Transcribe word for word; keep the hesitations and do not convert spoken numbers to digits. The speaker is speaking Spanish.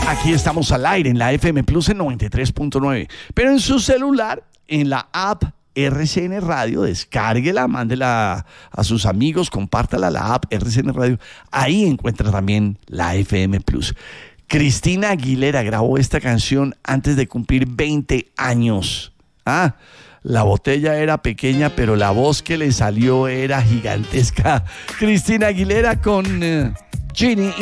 Aquí estamos al aire en la F M Plus en noventa y tres punto nueve. Pero en su celular, en la app R C N Radio, descárguela, mándela a sus amigos, compártala la app R C N Radio. Ahí encuentra también la F M Plus. Cristina Aguilera grabó esta canción antes de cumplir veinte años. Ah, la botella era pequeña, pero la voz que le salió era gigantesca. Cristina Aguilera con uh, Ginny